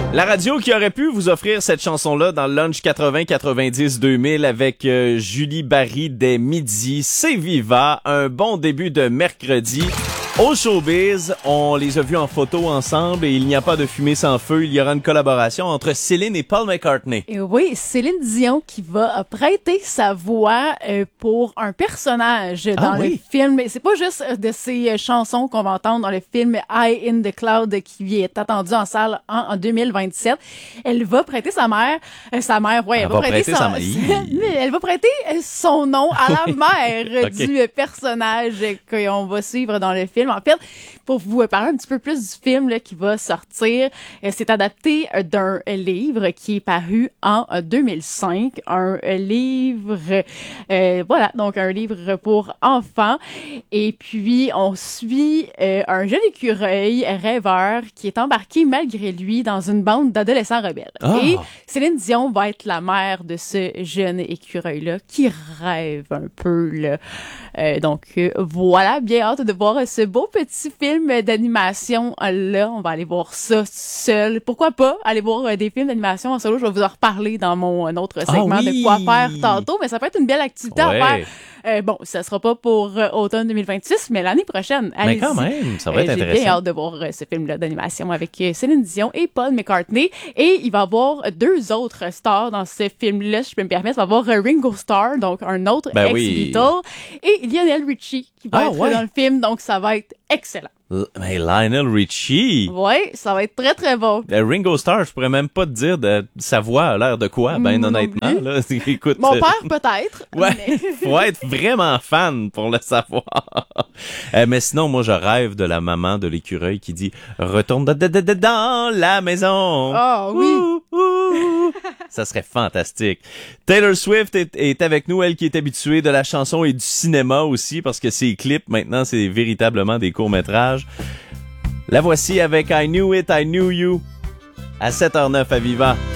La radio qui aurait pu vous offrir cette chanson-là dans le Lunch 80-90-2000 avec Julie Barry dès midi, c'est Viva, un bon début de mercredi. Au showbiz, on les a vus en photo ensemble et il n'y a pas de fumée sans feu. Il y aura une collaboration entre Céline et Paul McCartney. Et oui, Céline Dion qui va prêter sa voix pour un personnage dans le film. C'est pas juste de ses chansons qu'on va entendre dans le film High in the Cloud qui est attendu en salle en 2027. Elle va prêter sa mère, elle va prêter elle va prêter son nom à la mère du personnage qu'on va suivre dans le film. En fait, pour vous parler un petit peu plus du film là, qui va sortir, c'est adapté d'un livre qui est paru en 2005. Un livre, donc un livre pour enfants. Et puis, on suit un jeune écureuil rêveur qui est embarqué malgré lui dans une bande d'adolescents rebelles. Oh. Et Céline Dion va être la mère de ce jeune écureuil-là qui rêve un peu. Là. Donc, voilà, bien hâte de voir ce beau petit film d'animation là. On va aller voir ça seul. Pourquoi pas aller voir des films d'animation en solo? Je vais vous en reparler dans mon autre segment de quoi faire tantôt, mais ça peut être une belle activité à faire. Ça sera pas pour automne 2026, mais l'année prochaine. Mais quand même, ça va être intéressant. J'ai bien hâte de voir ce film-là d'animation avec Céline Dion et Paul McCartney. Et il va y avoir deux autres stars dans ce film-là, si je peux me permettre. Il va y avoir Ringo Starr, donc un autre ex-Beatle, et Lionel Richie qui va être dans le film, donc ça va être excellent. Mais Lionel Richie! Oui, ça va être très, très bon. Ringo Starr, je pourrais même pas te dire de sa voix a l'air de quoi, honnêtement. Là, écoute, mon père, peut-être. Ouais, faut être vraiment fan pour le savoir. Mais sinon, moi, je rêve de la maman de l'écureuil qui dit « Retourne dans la maison! » Oh, oui! Ça serait fantastique. Taylor Swift est avec nous, elle qui est habituée de la chanson et du cinéma aussi, parce que ses clips, maintenant, c'est véritablement des courts-métrages. La voici avec I Knew It, I Knew You, à 7h09 à Viva.